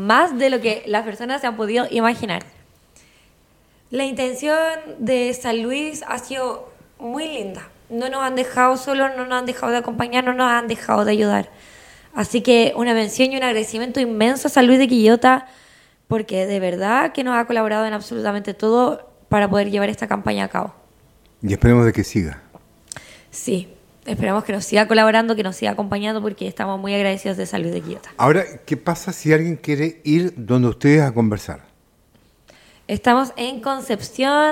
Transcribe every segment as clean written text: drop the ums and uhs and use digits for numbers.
más de lo que las personas se han podido imaginar. La intención de San Luis ha sido muy linda. No nos han dejado solos, no nos han dejado de acompañar, no nos han dejado de ayudar. Así que una mención y un agradecimiento inmenso a San Luis de Quillota, porque de verdad que nos ha colaborado en absolutamente todo para poder llevar esta campaña a cabo. Y esperemos de que siga. Sí, esperamos que nos siga colaborando, que nos siga acompañando, porque estamos muy agradecidos de San Luis de Quillota. Ahora, ¿qué pasa si alguien quiere ir donde ustedes a conversar? Estamos en Concepción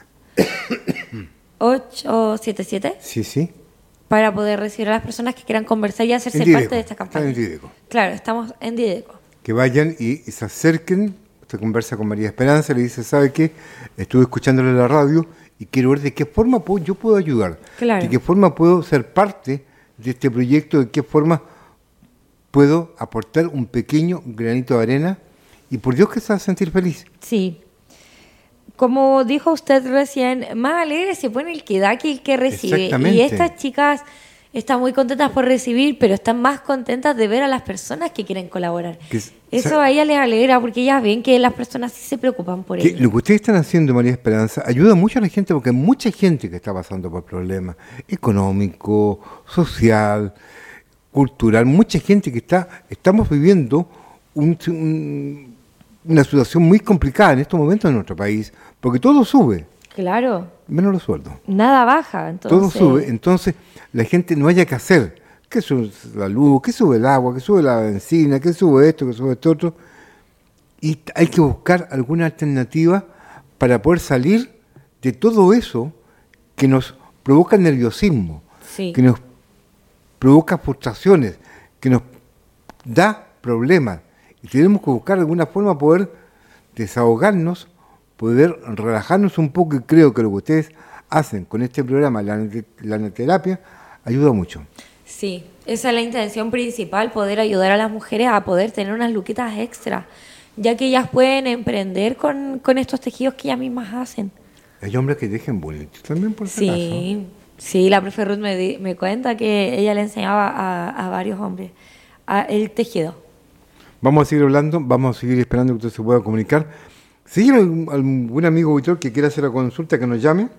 877. Sí. Para poder recibir a las personas que quieran conversar y hacerse parte de esta campaña. Están en Dideco. Claro, estamos en Dideco. Que vayan y se acerquen. Usted conversa con María Esperanza, le dice, ¿sabe qué? Estuve escuchándole la radio y quiero ver de qué forma yo puedo ayudar. Claro. De qué forma puedo ser parte de este proyecto, de qué forma puedo aportar un pequeño granito de arena y por Dios que se va a sentir feliz. Sí. Como dijo usted recién, más alegre se pone el que da que el que recibe. Exactamente. Y estas chicas están muy contentas por recibir, pero están más contentas de ver a las personas que quieren colaborar. Eso a ellas les alegra porque ellas ven que las personas sí se preocupan por ellas. Lo que ustedes están haciendo, María Esperanza, ayuda mucho a la gente porque hay mucha gente que está pasando por problemas económico, social, cultural, mucha gente que estamos viviendo una situación muy complicada en estos momentos en nuestro país, porque todo sube. Claro. Menos los sueldos. Nada baja, entonces. Todo sube, entonces la gente no haya que hacer. Que sube la luz, que sube el agua, que sube la benzina, que sube esto, que sube esto otro. Y hay que buscar alguna alternativa para poder salir de todo eso que nos provoca nerviosismo, sí, que nos provoca frustraciones, que nos da problemas. Y tenemos que buscar alguna forma poder desahogarnos, poder relajarnos un poco, y creo que lo que ustedes hacen con este programa, la nanoterapia, ayuda mucho. Sí, esa es la intención principal, poder ayudar a las mujeres a poder tener unas luquitas extra, ya que ellas pueden emprender con estos tejidos que ellas mismas hacen. Hay hombres que dejen bullying también, por si acaso. Sí, la profe Ruth me cuenta que ella le enseñaba a varios hombres el tejido. Vamos a seguir hablando, vamos a seguir esperando que usted se pueda comunicar. Si hay algún amigo auditor que quiera hacer la consulta, que nos llame.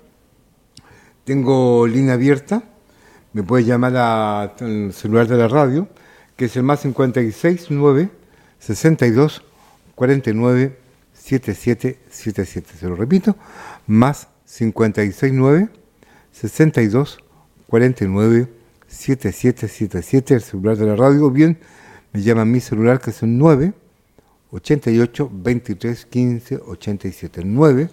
Tengo línea abierta. Me puede llamar al celular de la radio, que es el más 56 9 62 49 7777. Se lo repito, más 56 9 62 49 7777, el celular de la radio. Bien, me llama a mi celular, que es el 9 88 23 15 87. 9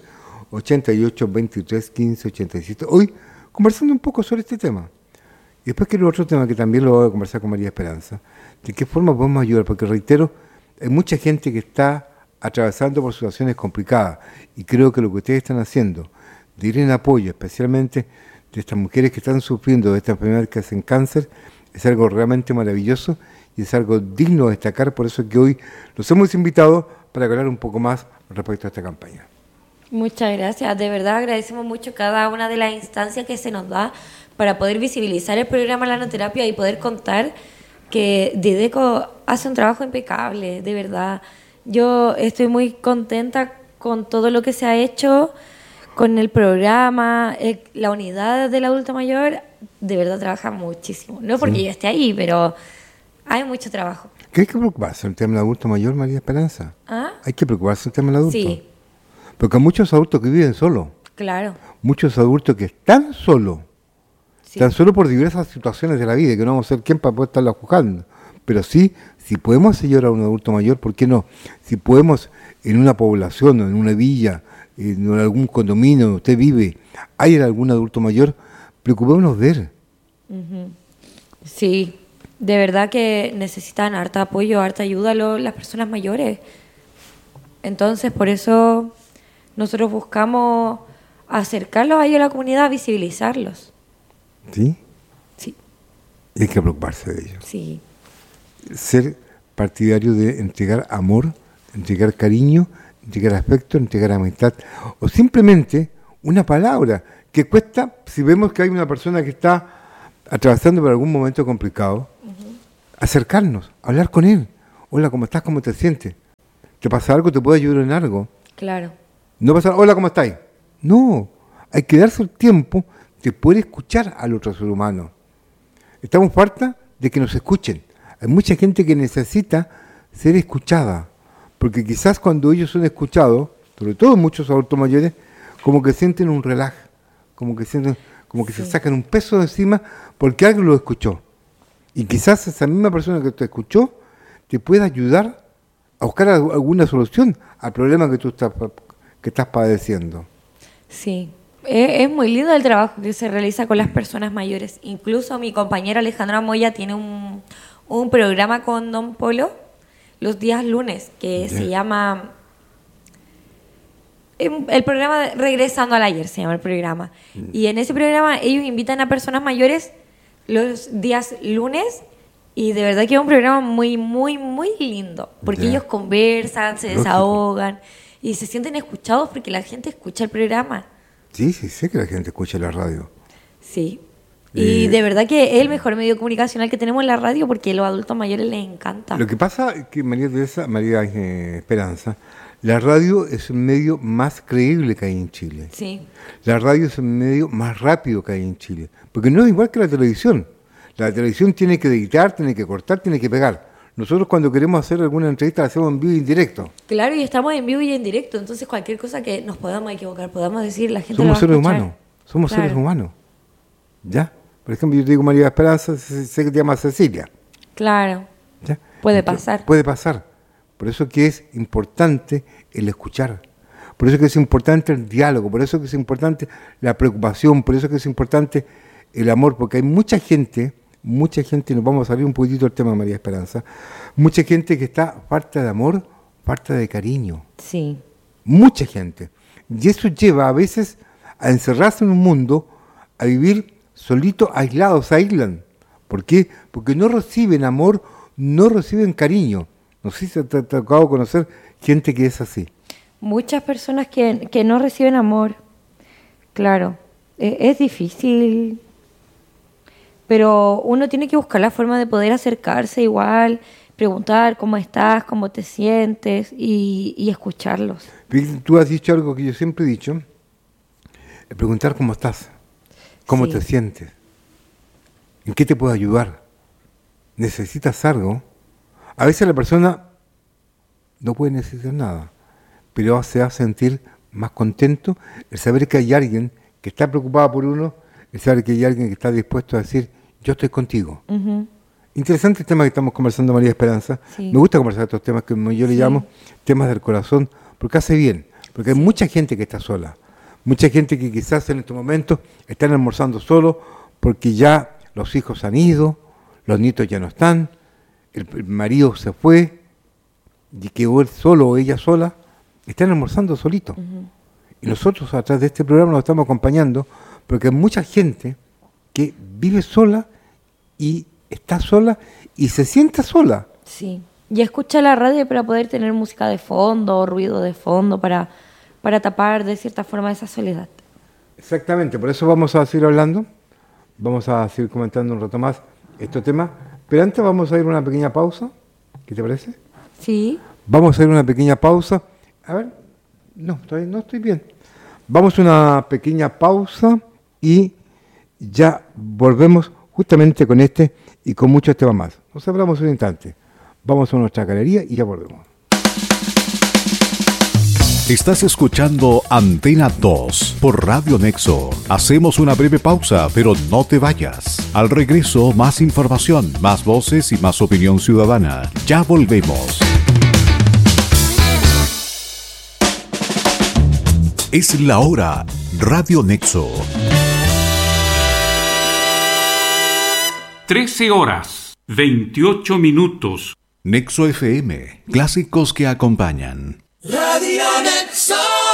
88 23 15 87. Hoy conversando un poco sobre este tema. Y después quiero otro tema que también lo voy a conversar con María Esperanza. ¿De qué forma podemos ayudar? Porque reitero, hay mucha gente que está atravesando por situaciones complicadas. Y creo que lo que ustedes están haciendo, de ir en apoyo, especialmente de estas mujeres que están sufriendo de esta enfermedad que hacen cáncer, es algo realmente maravilloso y es algo digno de destacar. Por eso es que hoy los hemos invitado para hablar un poco más respecto a esta campaña. Muchas gracias. De verdad agradecemos mucho cada una de las instancias que se nos da para poder visibilizar el programa La Nanoterapia y poder contar que Dideco hace un trabajo impecable, de verdad. Yo estoy muy contenta con todo lo que se ha hecho, con el programa, la unidad del adulto mayor, de verdad trabaja muchísimo. No porque yo esté ahí, pero hay mucho trabajo. ¿Qué hay que preocuparse en el tema del adulto mayor, María Esperanza? ¿Ah? Hay que preocuparse en el tema del adulto. Sí. Porque hay muchos adultos que viven solos. Claro. Muchos adultos que están solos. Sí. Tan solo por diversas situaciones de la vida, que no vamos a ser quién para poder estarla juzgando. Pero sí, si podemos ayudar a un adulto mayor, ¿por qué no? Si podemos en una población, en una villa, en algún condominio donde usted vive, hay algún adulto mayor, preocupémonos de él. Uh-huh. Sí, de verdad que necesitan harta apoyo, harta ayuda las personas mayores. Entonces, por eso nosotros buscamos acercarlos a ellos a la comunidad, visibilizarlos. ¿Sí? Sí. Y hay que preocuparse de ellos. Sí. Ser partidario de entregar amor, entregar cariño, entregar afecto, entregar amistad. O simplemente una palabra que cuesta, si vemos que hay una persona que está atravesando por algún momento complicado, acercarnos, hablar con él. Hola, ¿cómo estás? ¿Cómo te sientes? ¿Te pasa algo? ¿Te puedo ayudar en algo? Claro. No pasa, hola, ¿cómo estáis? No, hay que darse el tiempo de poder escuchar al otro ser humano. Estamos farta de que nos escuchen. Hay mucha gente que necesita ser escuchada, porque quizás cuando ellos son escuchados, sobre todo muchos adultos mayores, como que sienten un relaj, como que se sacan un peso de encima porque alguien lo escuchó. Y quizás esa misma persona que te escuchó te pueda ayudar a buscar alguna solución al problema que tú estás padeciendo. Sí, es muy lindo el trabajo que se realiza con las personas mayores. Incluso mi compañera Alejandra Moya tiene un programa con Don Polo los días lunes que se llama... El programa Regresando al Ayer se llama el programa. Y en ese programa ellos invitan a personas mayores los días lunes y de verdad que es un programa muy, muy, muy lindo. Porque ellos conversan, se desahogan y se sienten escuchados porque la gente escucha el programa. Sí, sé que la gente escucha la radio. Sí. Y de verdad que es el mejor medio comunicacional que tenemos en la radio porque a los adultos mayores les encanta. Lo que pasa es que María Esperanza, la radio es el medio más creíble que hay en Chile. Sí. La radio es el medio más rápido que hay en Chile. Porque no es igual que la televisión. La televisión tiene que editar, tiene que cortar, tiene que pegar. Nosotros cuando queremos hacer alguna entrevista la hacemos en vivo y en directo. Claro, y estamos en vivo y en directo. Entonces cualquier cosa que nos podamos equivocar, podamos decir, la gente somos lo va a seres humanos. Somos seres humanos. ¿Ya? Por ejemplo, yo te digo María Esperanza, sé que te llamas Cecilia. Claro. ¿Ya? Puede pasar. Puede pasar. Por eso que es importante el escuchar. Por eso que es importante el diálogo. Por eso que es importante la preocupación. Por eso que es importante el amor. Porque hay mucha gente, nos vamos a salir un poquitito del tema de María Esperanza, mucha gente que está falta de amor, falta de cariño. Sí. Mucha gente. Y eso lleva a veces a encerrarse en un mundo, a vivir solitos, aislados, se aíslan. ¿Por qué? Porque no reciben amor, no reciben cariño. No sé si te ha tocado conocer gente que es así. Muchas personas que no reciben amor. Claro, es difícil, pero uno tiene que buscar la forma de poder acercarse igual, preguntar cómo estás, cómo te sientes y escucharlos. Tú has dicho algo que yo siempre he dicho, preguntar cómo estás, cómo te sientes, en qué te puedo ayudar, necesitas algo. A veces la persona no puede necesitar nada, pero se va a sentir más contento el saber que hay alguien que está preocupado por uno, el saber que hay alguien que está dispuesto a decir, yo estoy contigo. Uh-huh. Interesante el tema que estamos conversando, María Esperanza. Sí. Me gusta conversar estos temas que yo le llamo temas del corazón, porque hace bien, porque hay mucha gente que está sola, mucha gente que quizás en estos momentos están almorzando solo porque ya los hijos han ido, los nietos ya no están, el marido se fue y quedó él solo o ella sola, están almorzando solitos. Uh-huh. Y nosotros a través de este programa nos estamos acompañando porque hay mucha gente que vive sola y está sola y se siente sola. Sí, y escucha la radio para poder tener música de fondo, ruido de fondo, para tapar de cierta forma esa soledad. Exactamente, por eso vamos a seguir hablando, vamos a seguir comentando un rato más estos temas, pero antes vamos a ir a una pequeña pausa, ¿qué te parece? Sí. Vamos a ir a una pequeña pausa, a ver, no estoy bien. Vamos a una pequeña pausa y ya volvemos justamente con este y con muchos temas más. Nos hablamos un instante. Vamos a nuestra galería y ya volvemos. Estás escuchando Antena 2 por Radio Nexo. Hacemos una breve pausa, pero no te vayas. Al regreso, más información, más voces y más opinión ciudadana. Ya volvemos. Es la hora. Radio Nexo. 13 horas, 28 minutos. Nexo FM, clásicos que acompañan. Radio Nexo.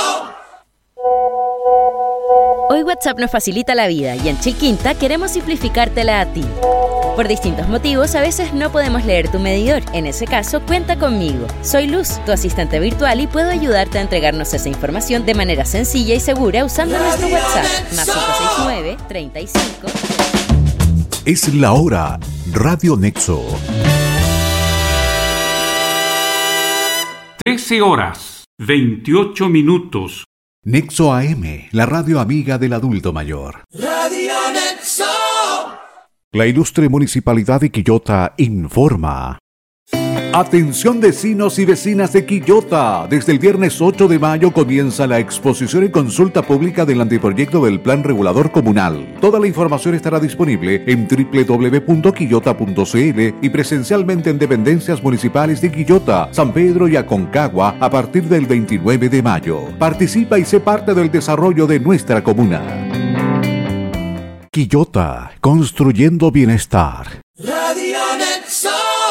Hoy WhatsApp nos facilita la vida y en Chilquinta queremos simplificártela a ti. Por distintos motivos, a veces no podemos leer tu medidor. En ese caso, cuenta conmigo. Soy Luz, tu asistente virtual, y puedo ayudarte a entregarnos esa información de manera sencilla y segura usando nuestro WhatsApp. Más 569 35. Es la hora. Radio Nexo. 13:28. Nexo AM, la radio amiga del adulto mayor. Radio Nexo. La ilustre Municipalidad de Quillota informa. Atención vecinos y vecinas de Quillota. Desde el viernes 8 de mayo comienza la exposición y consulta pública del anteproyecto del Plan Regulador Comunal. Toda la información estará disponible en www.quillota.cl y presencialmente en dependencias municipales de Quillota, San Pedro y Aconcagua a partir del 29 de mayo. Participa y sé parte del desarrollo de nuestra comuna. Quillota, construyendo bienestar. Radio Nexo.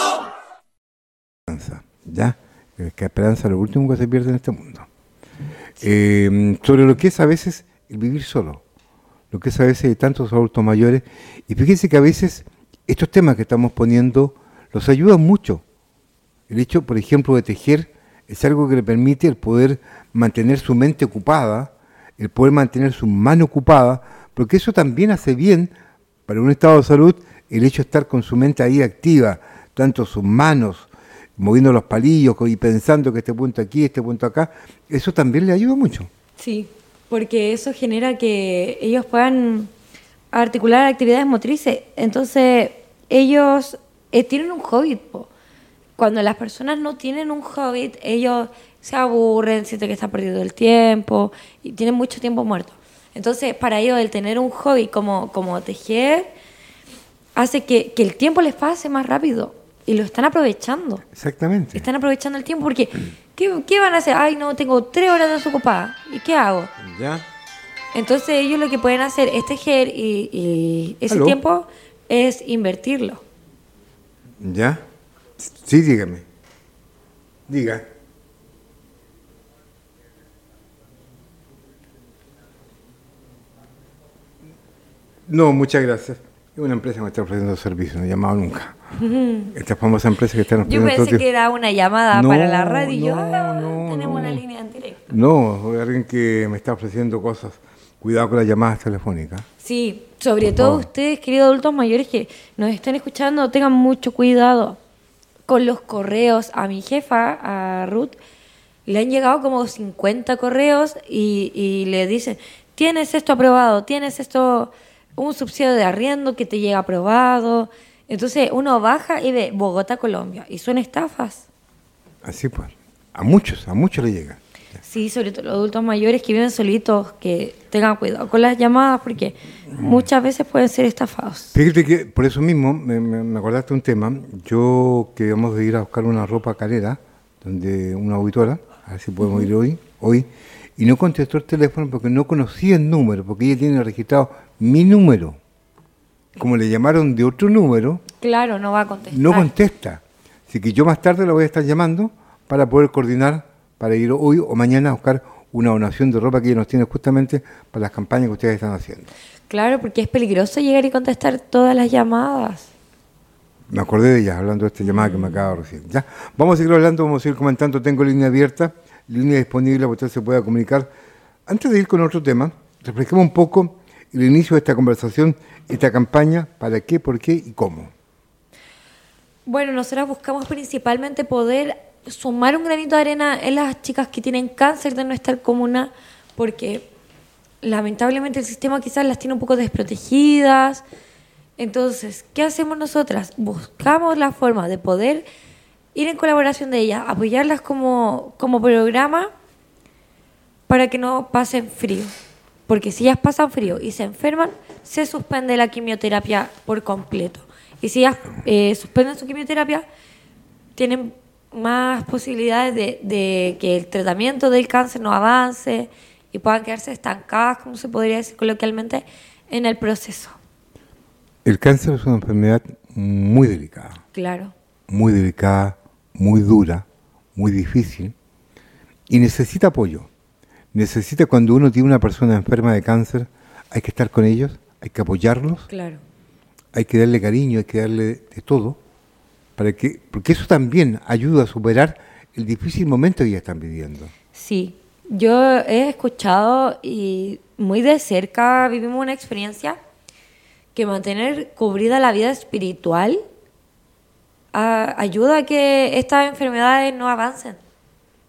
¿Ya? Es que esperanza es lo último que se pierde en este mundo. Sobre lo que es a veces el vivir solo, lo que es a veces de tantos adultos mayores, y fíjense que a veces estos temas que estamos poniendo los ayudan mucho. El hecho, por ejemplo, de tejer es algo que le permite el poder mantener su mente ocupada, el poder mantener su mano ocupada, porque eso también hace bien para un estado de salud, el hecho de estar con su mente ahí activa, tanto sus manos, moviendo los palillos y pensando que este punto aquí, este punto acá, eso también le ayuda mucho. Sí, porque eso genera que ellos puedan articular actividades motrices. Entonces, ellos tienen un hobby. Cuando las personas no tienen un hobby, ellos se aburren, sienten que están perdiendo el tiempo y tienen mucho tiempo muerto. Entonces, para ellos el tener un hobby como tejer hace que el tiempo les pase más rápido. Y lo están aprovechando. Exactamente. Están aprovechando el tiempo porque ¿qué van a hacer? Ay, no, tengo 3 horas desocupadas. ¿Y qué hago? Ya. Entonces ellos lo que pueden hacer es tejer y ese ¿Aló? tiempo es invertirlo. ¿Ya? Sí, dígame. Diga. No, muchas gracias. Es una empresa que me está ofreciendo servicios, no he llamado nunca. Esta famosa empresa que están Yo ofreciendo pensé que era una llamada No, para la radio y yo, no, tenemos no. una línea en directo. No, es alguien que me está ofreciendo cosas. Cuidado con las llamadas telefónicas. Sí, sobre Por todo favor. ustedes, queridos adultos mayores que nos están escuchando, tengan mucho cuidado con los correos. A mi jefa, a Ruth, le han llegado como 50 correos y le dicen, tienes esto aprobado, tienes esto, un subsidio de arriendo que te llega aprobado. Entonces uno baja y ve Bogotá, Colombia, y son estafas. Así pues. A muchos le llega. Sí, sobre todo los adultos mayores que viven solitos, que tengan cuidado con las llamadas porque muchas veces pueden ser estafados. Fíjate que por eso mismo me acordaste un tema. Yo que vamos a ir a buscar una ropa calera, donde una auditora, a ver si podemos ir hoy, y no contestó el teléfono porque no conocía el número, porque ella tiene registrado mi número. Como le llamaron de otro número, Claro, no va a contestar. no contesta. Así que yo más tarde la voy a estar llamando para poder coordinar, para ir hoy o mañana a buscar una donación de ropa que ella nos tiene justamente para las campañas que ustedes están haciendo. Claro, porque es peligroso llegar y contestar todas las llamadas. Me acordé de ella hablando de esta llamada que me acaba recién. Ya, vamos a seguir hablando, vamos a seguir comentando. Tengo línea abierta, línea disponible para que usted se pueda comunicar. Antes de ir con otro tema, refresquemos un poco el inicio de esta conversación, esta campaña, para qué, por qué y cómo. Bueno, nosotros buscamos principalmente poder sumar un granito de arena en las chicas que tienen cáncer de nuestra comuna, porque lamentablemente el sistema quizás las tiene un poco desprotegidas. Entonces, ¿qué hacemos nosotras? Buscamos la forma de poder ir en colaboración de ellas, apoyarlas como programa para que no pasen frío. Porque si ellas pasan frío y se enferman, se suspende la quimioterapia por completo. Y si ellas suspenden su quimioterapia, tienen más posibilidades de que el tratamiento del cáncer no avance y puedan quedarse estancadas, como se podría decir coloquialmente, en el proceso. El cáncer es una enfermedad muy delicada. Claro. Muy delicada, muy dura, muy difícil y necesita apoyo. Necesita, cuando uno tiene una persona enferma de cáncer, hay que estar con ellos, hay que apoyarlos, Claro. hay que darle cariño, hay que darle de todo, porque eso también ayuda a superar el difícil momento que ya están viviendo. Sí, yo he escuchado y muy de cerca vivimos una experiencia que mantener cubrida la vida espiritual ayuda a que estas enfermedades no avancen.